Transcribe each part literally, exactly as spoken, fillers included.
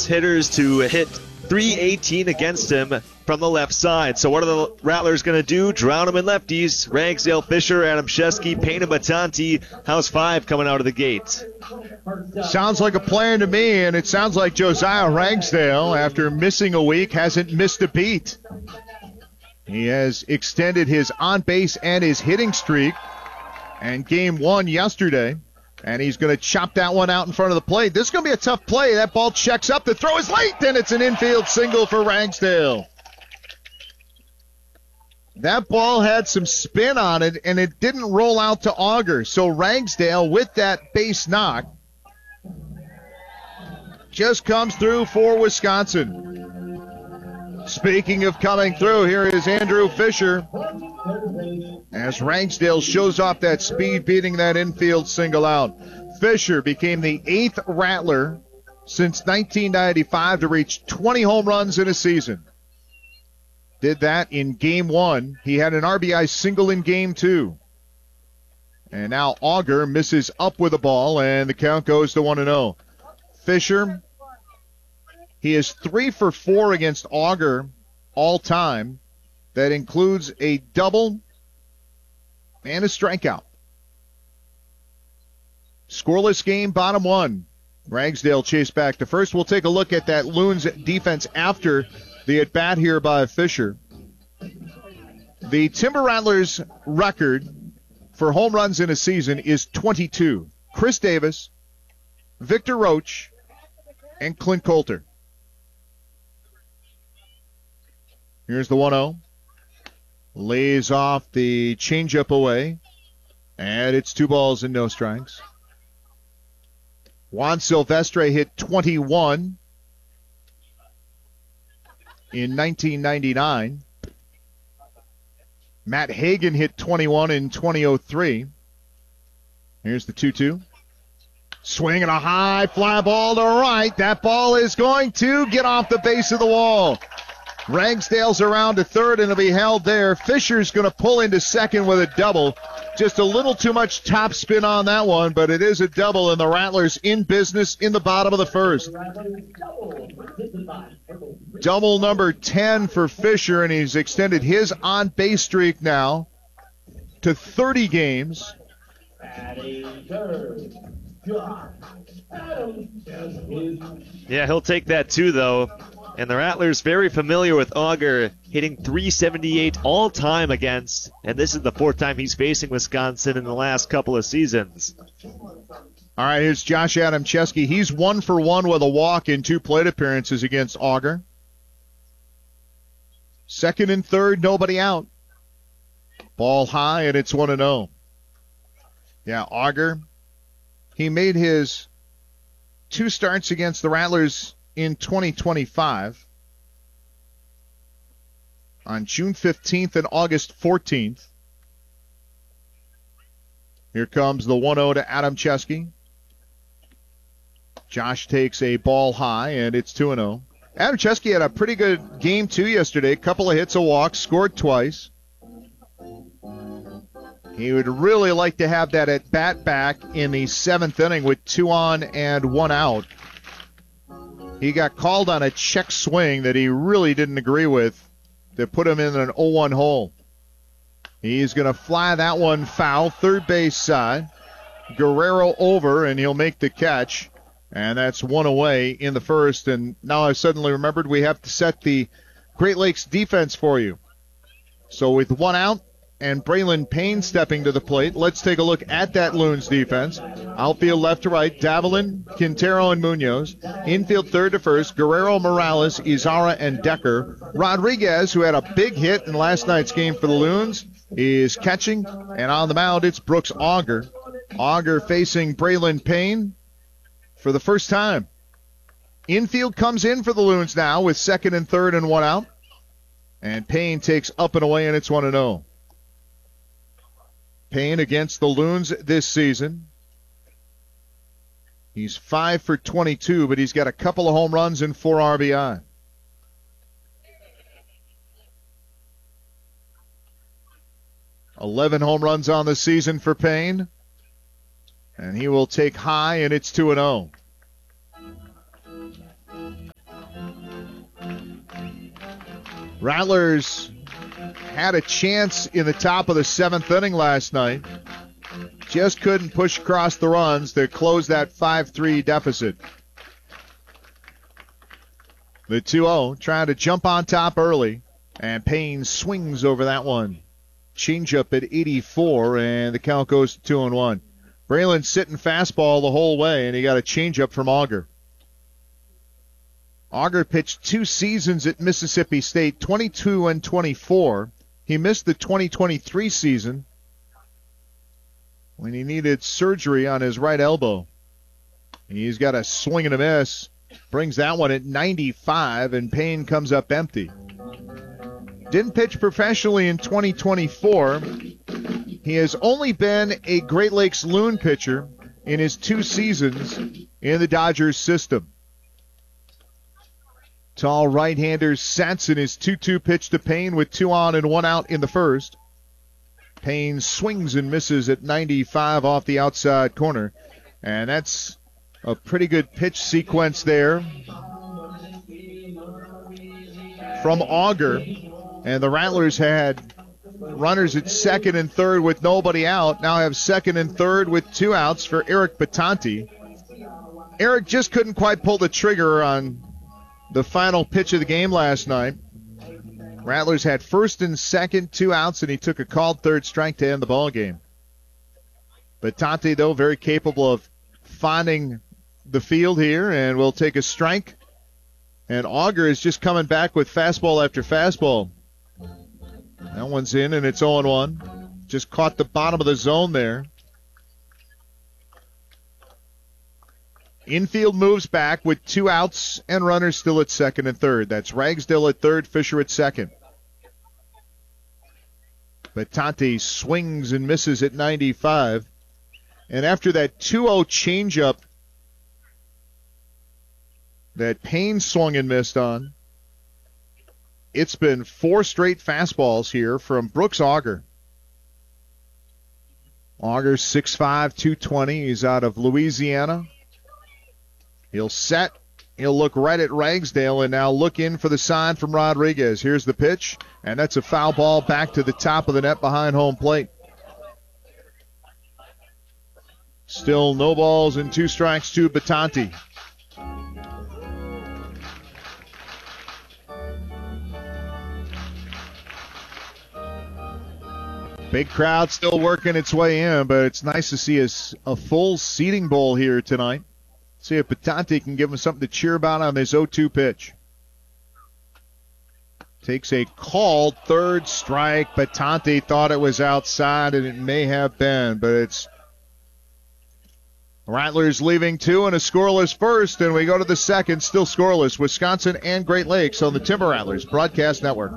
best hitters to hit three eighteen against him from the left side. So what are the Rattlers going to do? Drown them in lefties. Ragsdale, Fisher, Adam Chesky, Payne, and Batanti. How's five coming out of the gate? Sounds like a plan to me, and it sounds like Josiah Ragsdale, after missing a week, hasn't missed a beat. He has extended his on-base and his hitting streak, and game one yesterday, and he's going to chop that one out in front of the plate. This is going to be a tough play. That ball checks up. The throw is late, and it's an infield single for Ragsdale. That ball had some spin on it, and it didn't roll out to Auger. So Ragsdale, with that base knock, just comes through for Wisconsin. Speaking of coming through, here is Andrew Fisher as Ragsdale shows off that speed, beating that infield single out. Fisher became the eighth Rattler since nineteen ninety-five to reach twenty home runs in a season. Did that in game one. He had an R B I single in game two. And now Auger misses up with the ball, and the count goes to one and oh. Fisher, he is three for four against Auger all time. That includes a double and a strikeout. Scoreless game, bottom one. Ragsdale chased back to first. We'll take a look at that Loons defense after the at-bat here by Fisher. The Timber Rattlers' record for home runs in a season is twenty-two. Chris Davis, Victor Roach, and Clint Coulter. Here's the one oh. Lays off the changeup away. And it's two balls and no strikes. Juan Silvestre hit twenty-one in nineteen ninety-nine. Matt Hagan hit twenty-one in twenty oh three. Here's the two two. Swinging a high fly ball to right. That ball is going to get off the base of the wall. Ragsdale's around to third, and it'll be held there. Fisher's going to pull into second with a double. Just a little too much top spin on that one, but it is a double, and the Rattlers in business in the bottom of the first. Double number ten for Fisher, and he's extended his on-base streak now to thirty games. Yeah, he'll take that too, though. And the Rattlers very familiar with Auger, hitting three seventy-eight all-time against, and this is the fourth time he's facing Wisconsin in the last couple of seasons. All right, here's Josh Adam Chesky. He's one for one with a walk in two plate appearances against Auger. Second and third, nobody out. Ball high, and it's one and oh. Yeah, Auger, he made his two starts against the Rattlers in twenty twenty-five on June fifteenth and August fourteenth. Here comes the one oh to Adam Chesky. Josh takes a ball high, and it's two and oh. Adam Chesky had a pretty good game, too, yesterday. A couple of hits, a walk, scored twice. He would really like to have that at bat back in the seventh inning with two on and one out. He got called on a check swing that he really didn't agree with that put him in an oh one hole. He's going to fly that one foul, third base side. Guerrero over, and he'll make the catch. And that's one away in the first. And now I've suddenly remembered we have to set the Great Lakes defense for you. So with one out and Braylon Payne stepping to the plate, let's take a look at that Loons defense. Outfield left to right, Davelin, Quintero, and Munoz. Infield third to first, Guerrero, Morales, Izara, and Decker. Rodriguez, who had a big hit in last night's game for the Loons, is catching. And on the mound, it's Brooks Auger. Auger facing Braylon Payne for the first time. Infield comes in for the Loons now with second and third and one out. And Payne takes up and away, and it's one and oh. Payne against the Loons this season. He's five for twenty-two, but he's got a couple of home runs and four R B I. eleven home runs on the season for Payne. And he will take high, and it's two and oh. Rattlers had a chance in the top of the seventh inning last night. Just couldn't push across the runs to close that five three deficit. The two oh trying to jump on top early, and Payne swings over that one. Changeup at eighty-four, and the count goes to two and one. Braylon sitting fastball the whole way, and he got a changeup from Auger. Auger pitched two seasons at Mississippi State, twenty-two and twenty-four. He missed the twenty twenty-three season when he needed surgery on his right elbow. He's got a swing and a miss. Brings that one at ninety-five, and Payne comes up empty. Didn't pitch professionally in twenty twenty-four. He has only been a Great Lakes Loon pitcher in his two seasons in the Dodgers system. Tall right-hander sets in his two two pitch to Payne with two on and one out in the first. Payne swings and misses at ninety-five off the outside corner. And that's a pretty good pitch sequence there from Auger. And the Rattlers had runners at second and third with nobody out. Now have second and third with two outs for Eric Batanti. Eric just couldn't quite pull the trigger on the final pitch of the game last night. Rattlers had first and second, two outs, and he took a called third strike to end the ball game. Batanti, though, very capable of finding the field here, and will take a strike. And Auger is just coming back with fastball after fastball. That one's in, and it's oh and one. Just caught the bottom of the zone there. Infield moves back with two outs and runners still at second and third. That's Ragsdale at third, Fisher at second. Batanti swings and misses at ninety-five. And after that two oh changeup that Payne swung and missed on, it's been four straight fastballs here from Brooks Auger. Auger six five, two twenty. He's out of Louisiana. He'll set. He'll look right at Ragsdale and now look in for the sign from Rodriguez. Here's the pitch, and that's a foul ball back to the top of the net behind home plate. Still no balls and two strikes to Batanti. Big crowd still working its way in, but it's nice to see a, a full seating bowl here tonight. See if Batanti can give him something to cheer about on this oh two pitch. Takes a called third strike. Batanti thought it was outside, and it may have been, but it's Rattlers leaving two and a scoreless first, and we go to the second, still scoreless. Wisconsin and Great Lakes on the Timber Rattlers Broadcast Network.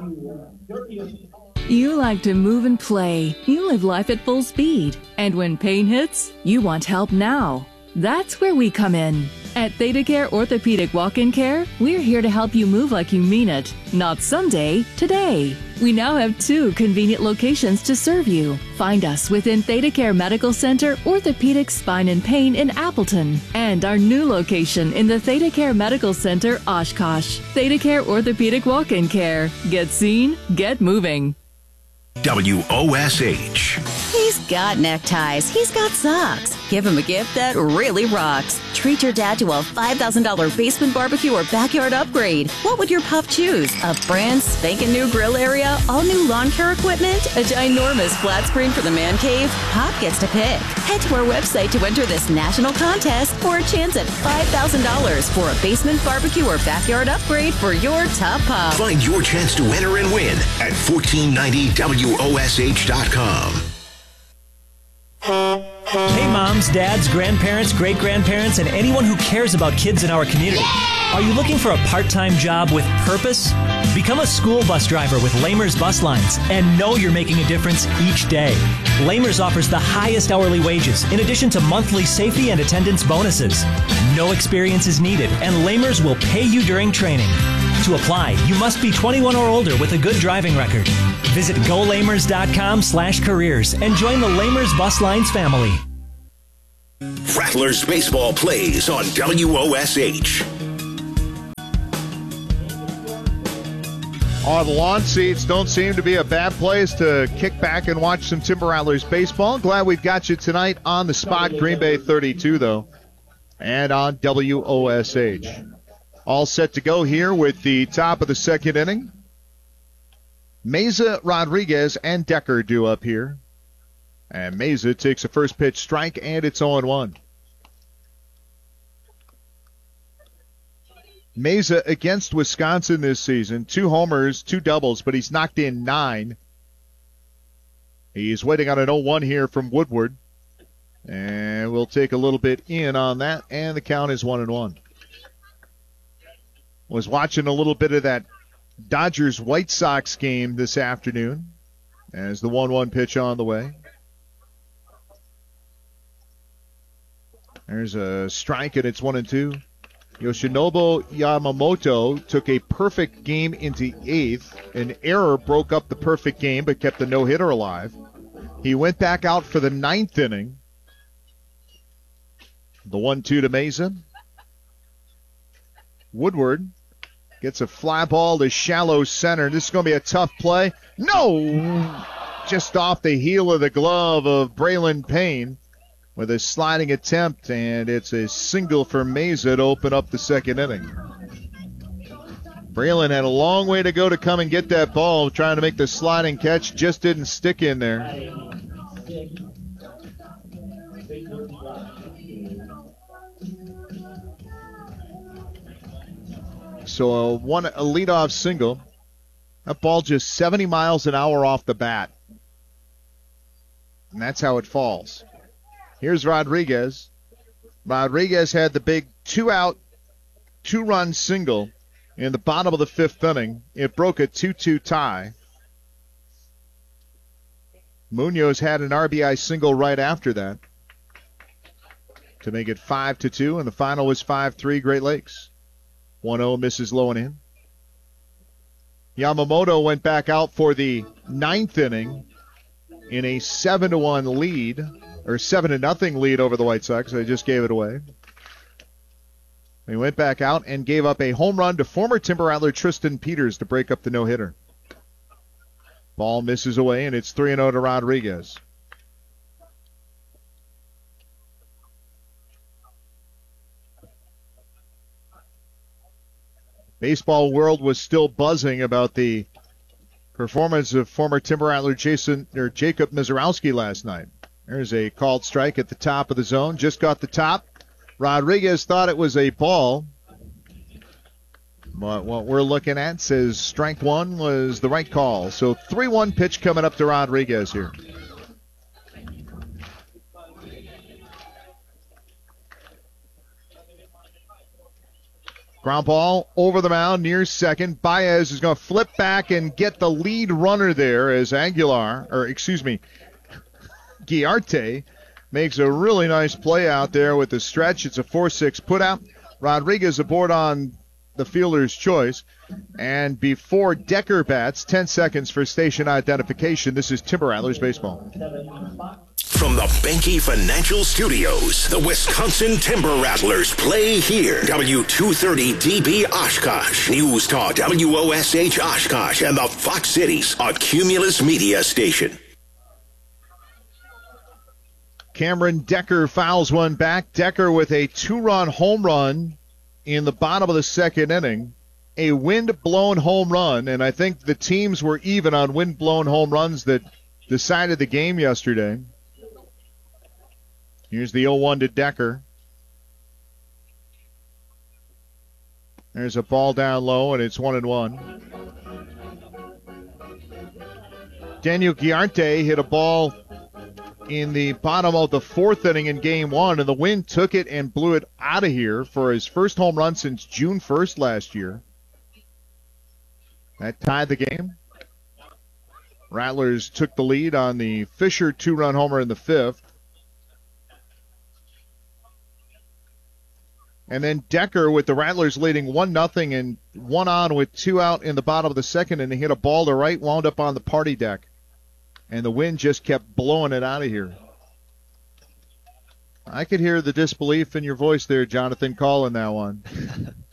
You like to move and play. You live life at full speed. And when pain hits, you want help now. That's where we come in. At ThedaCare Orthopedic Walk-In Care, we're here to help you move like you mean it. Not someday, today. We now have two convenient locations to serve you. Find us within ThedaCare Medical Center, Orthopedic Spine and Pain in Appleton, and our new location in the ThedaCare Medical Center, Oshkosh. ThedaCare Orthopedic Walk-In Care. Get seen, get moving. W O S H. He's got neckties. He's got socks. Give him a gift that really rocks. Treat your dad to a five thousand dollars basement barbecue or backyard upgrade. What would your pup choose? A brand spanking new grill area? All new lawn care equipment? A ginormous flat screen for the man cave? Pop gets to pick. Head to our website to enter this national contest for a chance at five thousand dollars for a basement barbecue or backyard upgrade for your top pup. Find your chance to enter and win at fourteen ninety W O S H dot com. Hey moms, dads, grandparents, great-grandparents, and anyone who cares about kids in our community. Are you looking for a part-time job with purpose? Become a school bus driver with Lamers Bus Lines and know you're making a difference each day. Lamers offers the highest hourly wages in addition to monthly safety and attendance bonuses. No experience is needed, and Lamers will pay you during training. To apply, you must be twenty-one or older with a good driving record. Visit go lamers dot com slash careers and join the Lamers Bus Lines family. Rattlers Baseball plays on W O S H. Oh, the lawn seats don't seem to be a bad place to kick back and watch some Timber Rattlers baseball. Glad we've got you tonight on the spot. Green Bay thirty-two, though, and on W O S H. All set to go here with the top of the second inning. Meza, Rodriguez, and Decker due up here. And Meza takes a first pitch strike, and it's oh one. Meza against Wisconsin this season. Two homers, two doubles, but he's knocked in nine. He's waiting on an oh one here from Woodward. And we'll take a little bit in on that, and the count is one and one. Was watching a little bit of that Dodgers-White Sox game this afternoon as the one one pitch on the way. There's a strike, and it's one and two. Yoshinobu Yamamoto took a perfect game into eighth. An error broke up the perfect game but kept the no-hitter alive. He went back out for the ninth inning. The one two to Meza. Woodward gets a fly ball to shallow center. This is going to be a tough play. No! Just off the heel of the glove of Braylon Payne with a sliding attempt, and it's a single for Meza to open up the second inning. Braylon had a long way to go to come and get that ball, trying to make the sliding catch. Just didn't stick in there. So a one a leadoff single. That ball just seventy miles an hour off the bat. And that's how it falls. Here's Rodriguez. Rodriguez had the big two-out, two-run single in the bottom of the fifth inning. It broke a two two tie. Munoz had an R B I single right after that to make it five to two, and the final was five three Great Lakes. one oh misses low and in. Yamamoto went back out for the ninth inning in a seven to one lead, or seven to nothing lead over the White Sox. They just gave it away. He went back out and gave up a home run to former Timber Rattler Tristan Peters to break up the no-hitter. Ball misses away, and it's three and oh to Rodriguez. Baseball world was still buzzing about the performance of former Timber Rattler Jason or Jacob Mizorowski last night. There's a called strike at the top of the zone. Just got the top. Rodriguez thought it was a ball. But what we're looking at says strike one was the right call. So three one pitch coming up to Rodriguez here. Ground ball over the mound near second. Baez is going to flip back and get the lead runner there as Aguilar, or excuse me, Guiarte makes a really nice play out there with the stretch. It's a four six putout. Rodriguez aboard on the fielder's choice. And before Decker bats, ten seconds for station identification. This is Timber Rattlers Baseball. From the Banky Financial Studios, the Wisconsin Timber Rattlers play here. W two thirty D B Oshkosh, News Talk W O S H Oshkosh, and the Fox Cities, a Cumulus Media station. Cameron Decker fouls one back. Decker with a two-run home run in the bottom of the second inning. A wind-blown home run, and I think the teams were even on wind-blown home runs that decided the game yesterday. Here's the oh one to Decker. There's a ball down low, and it's one and one. Daniel Guiarte hit a ball in the bottom of the fourth inning in game one, and the wind took it and blew it out of here for his first home run since June first last year. That tied the game. Rattlers took the lead on the Fisher two-run homer in the fifth. And then Decker with the Rattlers leading one nothing and one on with two out in the bottom of the second, and he hit a ball to right, wound up on the party deck. And the wind just kept blowing it out of here. I could hear the disbelief in your voice there, Jonathan, calling that one.